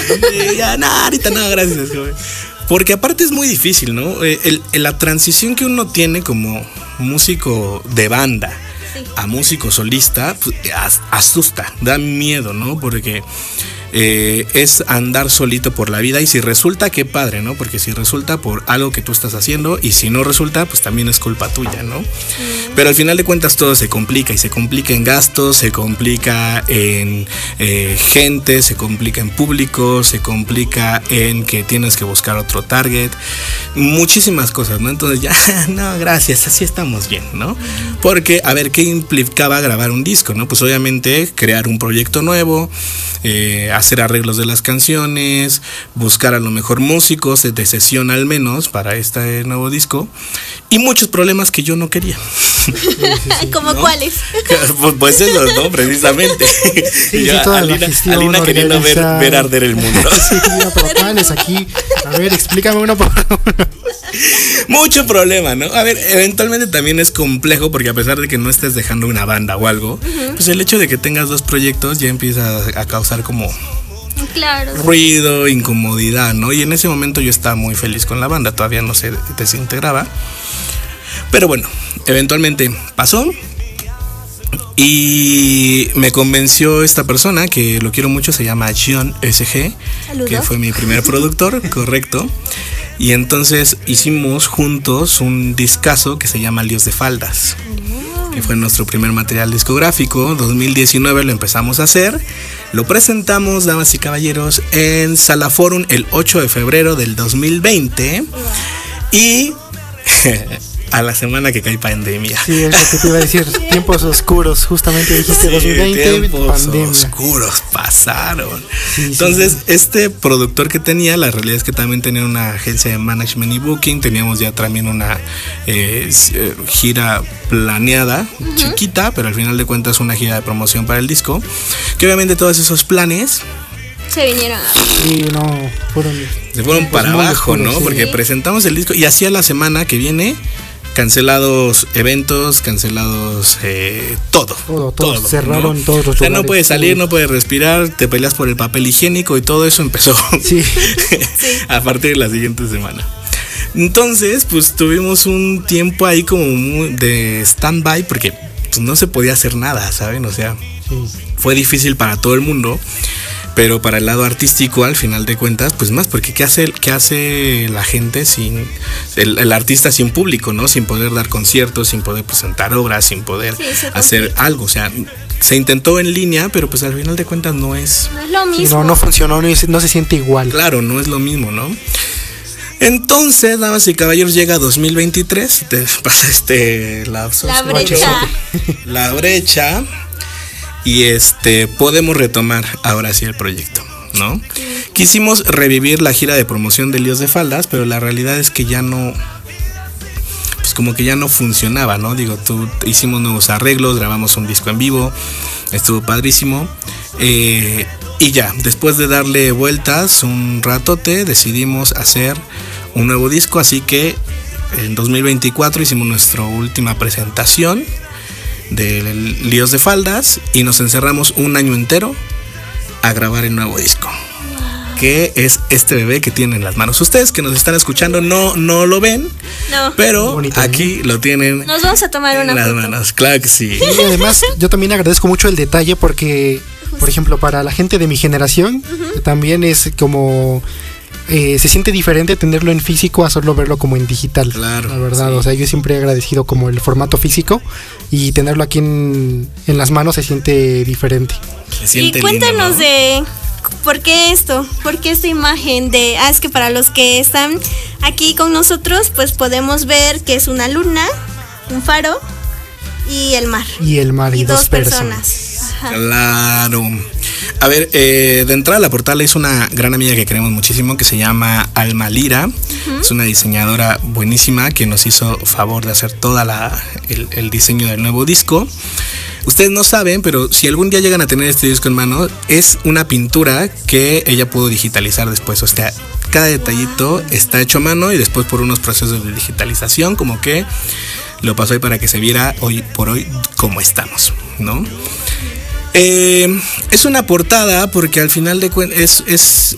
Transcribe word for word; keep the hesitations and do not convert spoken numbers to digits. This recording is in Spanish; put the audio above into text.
Y ya, no, ahorita no, gracias, joven. Porque aparte es muy difícil, ¿no? El, el, la transición que uno tiene como músico de banda sí. a músico solista, pues, asusta, da miedo, ¿no? Porque eh, es andar solito por la vida y si resulta, qué padre, ¿no? Porque si resulta por algo que tú estás haciendo y si no resulta, pues también es culpa tuya, ¿no? Mm. Pero al final de cuentas todo se complica y se complica en gastos, se complica en eh, gente, se complica en público, se complica en que tienes que buscar otro target, muchísimas cosas, ¿no? Entonces ya, no, gracias, así estamos bien, ¿no? Porque, a ver, ¿qué implicaba grabar un disco, no? Pues obviamente crear un proyecto nuevo, eh, hacer arreglos de las canciones, buscar a lo mejor músicos de sesión al menos para este nuevo disco y muchos problemas que yo no quería. Sí, sí, sí. ¿Cómo ¿no? cuáles? Pues esos, ¿no? Precisamente. Sí, yo, sí, toda Alina, la gestión, Alina queriendo ver, ver arder el mundo. Sí, no, pero cuáles aquí. A ver, explícame uno por uno. Mucho problema, ¿no? A ver, eventualmente también es complejo porque a pesar de que no estés dejando una banda o algo, uh-huh. pues el hecho de que tengas dos proyectos ya empieza a causar como claro. ruido, incomodidad, ¿no? Y en ese momento yo estaba muy feliz con la banda, todavía no se desintegraba. Pero bueno, eventualmente pasó y me convenció esta persona, que lo quiero mucho, se llama John S G, Saludos. Que fue mi primer productor, correcto. Y entonces hicimos juntos un discazo que se llama Líos de Faldas, oh. que fue nuestro primer material discográfico. dos mil diecinueve lo empezamos a hacer, lo presentamos, damas y caballeros, en Sala Forum el ocho de febrero del dos mil veinte. Wow. Y a la semana que cae pandemia. Sí, es lo que te iba a decir, tiempos oscuros, justamente dijiste sí, dos mil veinte, tiempos pandemia. oscuros pasaron. Sí, Entonces, sí. este productor que tenía, la realidad es que también tenía una agencia de management y booking, teníamos ya también una eh, gira planeada, uh-huh. chiquita, pero al final de cuentas una gira de promoción para el disco, que obviamente todos esos planes se vinieron a... Sí, no, fueron... Se fueron pues para abajo, oscuro, ¿no? Sí. Porque presentamos el disco y hacía la semana que viene cancelados eventos, cancelados eh, todo, todo, todo, todo. Cerraron ¿no? todos los lugares. O sea, no puedes salir, todo. No puedes respirar, te peleas por el papel higiénico y todo eso empezó sí. a partir de la siguiente semana. Entonces, pues tuvimos un tiempo ahí como de stand-by porque pues, no se podía hacer nada, ¿saben? O sea, sí. fue difícil para todo el mundo. Pero para el lado artístico, al final de cuentas, pues más, porque ¿qué hace, qué hace la gente sin, el, el artista sin público, ¿no? Sin poder dar conciertos, sin poder presentar obras, sin poder sí, hacer algo, o sea, se intentó en línea, pero pues al final de cuentas no es... No es lo mismo. Sí, no, no funcionó, no, no se siente igual. Claro, no es lo mismo, ¿no? Entonces, damas y caballeros, llega dos mil veintitrés, te pasa este lapso. La brecha. La brecha. Y este podemos retomar ahora sí el proyecto, ¿no? Quisimos revivir la gira de promoción de Líos de Faldas, pero la realidad es que ya no, pues como que ya no funcionaba, ¿no? Digo, tú, hicimos nuevos arreglos, grabamos un disco en vivo, estuvo padrísimo. Eh, y ya, después de darle vueltas un ratote, decidimos hacer un nuevo disco, así que en dos mil veinticuatro hicimos nuestra última presentación de Líos de Faldas y nos encerramos un año entero a grabar el nuevo disco, wow. que es este bebé que tienen en las manos. Ustedes que nos están escuchando no, no lo ven, no. pero bonito, aquí ¿eh? Lo tienen. Nos vamos a tomar una en las foto. manos, claro que sí. Y además yo también agradezco mucho el detalle porque, por ejemplo, para la gente de mi generación uh-huh. también es como... Eh, se siente diferente tenerlo en físico a solo verlo como en digital. Claro. La verdad, sí. o sea, yo siempre he agradecido como el formato físico y tenerlo aquí en, en las manos se siente diferente. Se siente y cuéntanos lindo, ¿no? de por qué esto, por qué esta imagen de, ah, es que para los que están aquí con nosotros, pues podemos ver que es una luna, un faro y el mar. Y el mar y, y dos, dos personas. personas. Ajá. Claro. A ver, eh, de entrada la portada es una gran amiga que queremos muchísimo que se llama Alma Lira. Uh-huh. Es una diseñadora buenísima que nos hizo favor de hacer toda la el, el diseño del nuevo disco. Ustedes no saben, pero si algún día llegan a tener este disco en mano, es una pintura que ella pudo digitalizar después. O sea, cada detallito wow. está hecho a mano y después por unos procesos de digitalización, como que lo pasó ahí para que se viera hoy por hoy cómo estamos, ¿no? Eh, es una portada porque al final de cuentas es, es